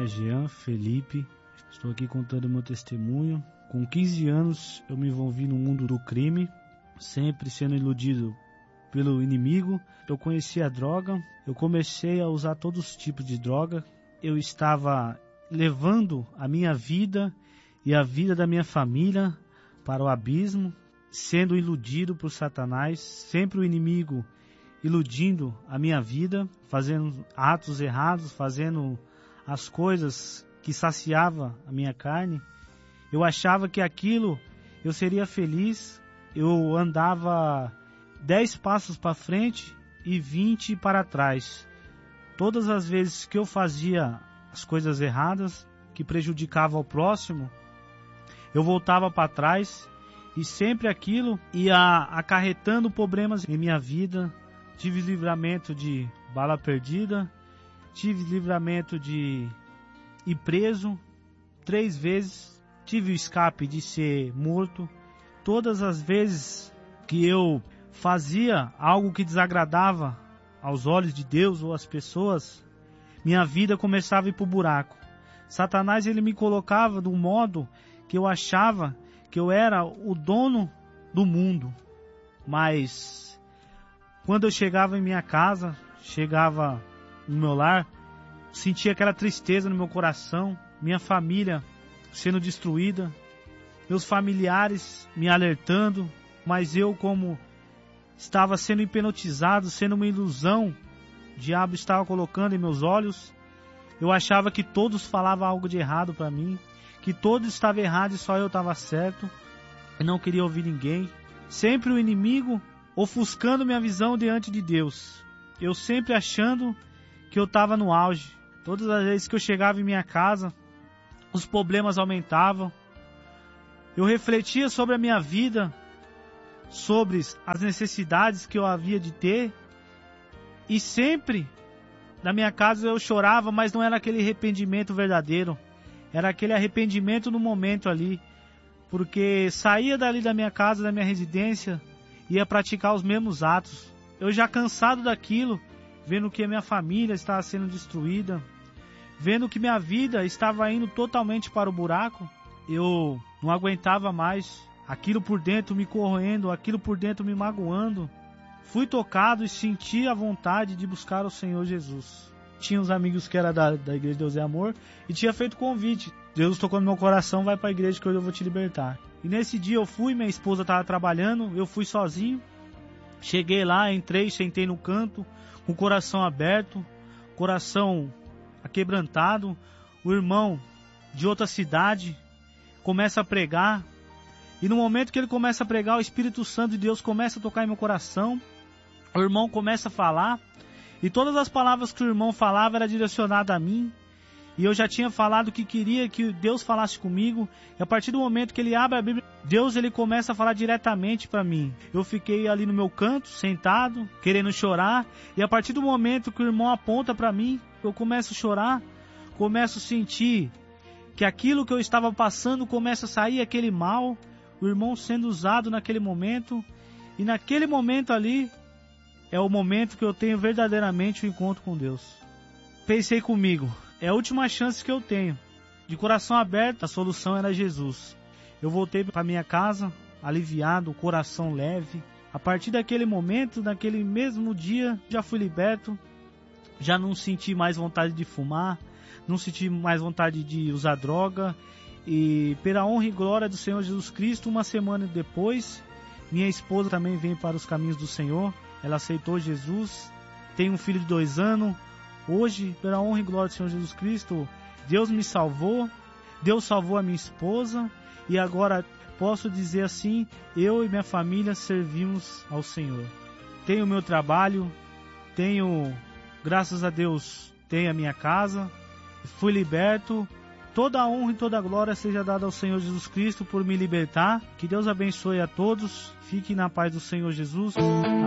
Jean Felipe, estou aqui contando meu testemunho. Com 15 anos eu me envolvi no mundo do crime, sempre sendo iludido pelo inimigo. Eu conheci a droga, eu comecei a usar todos os tipos de droga. Eu estava levando a minha vida e a vida da minha família para o abismo, sendo iludido por Satanás, sempre o inimigo iludindo a minha vida, fazendo atos errados, fazendo as coisas que saciava a minha carne. Eu achava que aquilo eu seria feliz. Eu andava 10 passos para frente e 20 para trás. Todas as vezes que eu fazia as coisas erradas, que prejudicavam ao próximo, eu voltava para trás e sempre aquilo ia acarretando problemas em minha vida. Tive livramento de bala perdida, tive livramento de ir preso 3 vezes, tive o escape de ser morto. Todas as vezes que eu fazia algo que desagradava aos olhos de Deus ou às pessoas, minha vida começava a ir para o buraco. Satanás, ele me colocava de um modo que eu achava que eu era o dono do mundo. Mas quando eu chegava em minha casa, chegava no meu lar, sentia aquela tristeza no meu coração, minha família sendo destruída, meus familiares me alertando, mas eu, como estava sendo hipnotizado, sendo uma ilusão, o diabo estava colocando em meus olhos. Eu achava que todos falavam algo de errado para mim, que todos estavam errados e só eu estava certo. Eu não queria ouvir ninguém. Sempre o inimigo ofuscando minha visão diante de Deus. Eu sempre achando que eu estava no auge. Todas as vezes que eu chegava em minha casa, os problemas aumentavam. Eu refletia sobre a minha vida, sobre as necessidades que eu havia de ter. E sempre na minha casa eu chorava, mas não era aquele arrependimento verdadeiro. Era aquele arrependimento no momento ali. Porque saía dali da minha casa, da minha residência, ia praticar os mesmos atos. Eu já cansado daquilo, vendo que a minha família estava sendo destruída, vendo que minha vida estava indo totalmente para o buraco, eu não aguentava mais. Aquilo por dentro me corroendo, aquilo por dentro me magoando. Fui tocado e senti a vontade de buscar o Senhor Jesus. Tinha uns amigos que era da igreja Deus é Amor e tinha feito convite. Deus tocou no meu coração, vai para a igreja que hoje eu vou te libertar. E nesse dia eu fui, minha esposa estava trabalhando, eu fui sozinho. Cheguei lá, entrei, sentei no canto, com o coração aberto, coração aquebrantado. O irmão de outra cidade começa a pregar. E no momento que ele começa a pregar, o Espírito Santo de Deus começa a tocar em meu coração. O irmão começa a falar. E todas as palavras que o irmão falava eram direcionadas a mim. E eu já tinha falado que queria que Deus falasse comigo. E a partir do momento que ele abre a Bíblia, Deus ele começa a falar diretamente para mim. Eu fiquei ali no meu canto, sentado, querendo chorar. E a partir do momento que o irmão aponta para mim, eu começo a chorar. Começo a sentir que aquilo que eu estava passando começa a sair, aquele mal. O irmão sendo usado naquele momento. E naquele momento ali, é o momento que eu tenho verdadeiramente o encontro com Deus. Pensei comigo, é a última chance que eu tenho. De coração aberto, a solução era Jesus. Eu voltei para minha casa, aliviado, coração leve. A partir daquele momento, naquele mesmo dia, já fui liberto. Já não senti mais vontade de fumar, não senti mais vontade de usar droga. E pela honra e glória do Senhor Jesus Cristo, uma semana depois, minha esposa também veio para os caminhos do Senhor. Ela aceitou Jesus, tem um filho de 2 anos. Hoje, pela honra e glória do Senhor Jesus Cristo, Deus me salvou, Deus salvou a minha esposa. E agora posso dizer assim, eu e minha família servimos ao Senhor. Tenho o meu trabalho, tenho, graças a Deus, tenho a minha casa, fui liberto. Toda a honra e toda a glória seja dada ao Senhor Jesus Cristo por me libertar. Que Deus abençoe a todos. Fique na paz do Senhor Jesus.